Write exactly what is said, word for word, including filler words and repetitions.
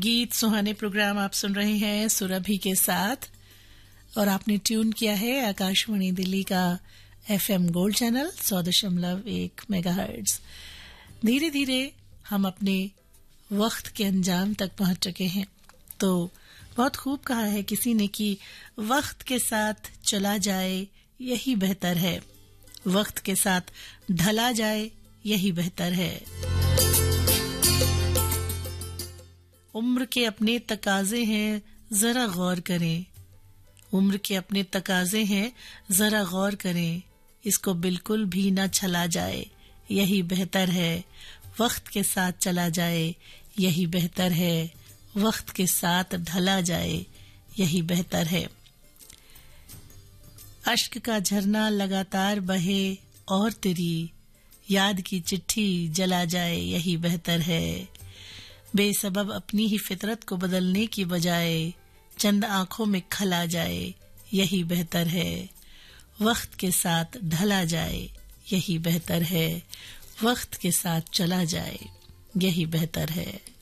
गीत सुहाने प्रोग्राम आप सुन रहे हैं सुरभि के साथ और आपने ट्यून किया है आकाशवाणी दिल्ली का एफएम गोल्ड चैनल सौ दशमलव एक मेगाहर्ट्ज। धीरे धीरे हम अपने वक्त के अंजाम तक पहुंच चुके हैं। तो बहुत खूब कहा है किसी ने कि वक्त के साथ चला जाए यही बेहतर है, वक्त के साथ ढला जाए यही बेहतर है। उम्र के अपने तकाजे हैं जरा गौर करें, उम्र के अपने तकाजे हैं जरा गौर करें, इसको बिल्कुल भी न छला जाए यही बेहतर है, वक्त के साथ चला जाए यही बेहतर है, वक्त के साथ ढला जाए यही बेहतर है। अश्क का झरना लगातार बहे और तेरी याद की चिट्ठी जला जाए यही बेहतर है, बेसबब अपनी ही फितरत को बदलने की बजाय चंद आंखों में खला जाए यही बेहतर है, वक्त के साथ ढला जाए यही बेहतर है, वक्त के साथ चला जाए यही बेहतर है।